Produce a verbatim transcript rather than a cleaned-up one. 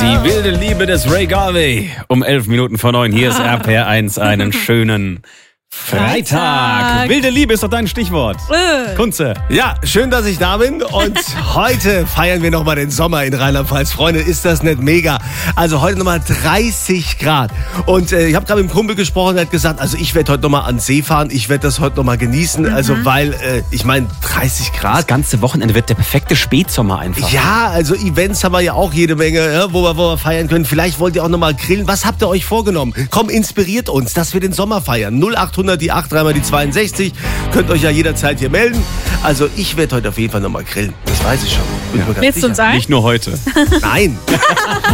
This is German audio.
Die wilde Liebe des Ray Garvey. Um elf Minuten vor neun. Hier ist R P R eins. Einen schönen Freitag. Freitag. Wilde Liebe ist doch dein Stichwort. Äh. Kunze. Ja, schön, dass ich da bin und heute feiern wir nochmal den Sommer in Rheinland-Pfalz. Freunde, ist das nicht mega? Also heute nochmal dreißig Grad und äh, ich habe gerade mit dem Kumpel gesprochen, der hat gesagt, also ich werde heute nochmal an den See fahren, ich werde das heute nochmal genießen, also weil, äh, ich meine, dreißig Das Grad. ganze Wochenende wird der perfekte Spätsommer einfach. Ja, also Events haben wir ja auch jede Menge, ja, wo, wir, wo wir feiern können. Vielleicht wollt ihr auch nochmal grillen. Was habt ihr euch vorgenommen? Komm, inspiriert uns, dass wir den Sommer feiern. null achthundert die acht, dreimal die zweiundsechzig. Könnt euch ja jederzeit hier melden. Also ich werde heute auf jeden Fall nochmal grillen. Das weiß ich schon. Bin mir ganz Lädst du uns sicher. ein? Nicht nur heute. Nein.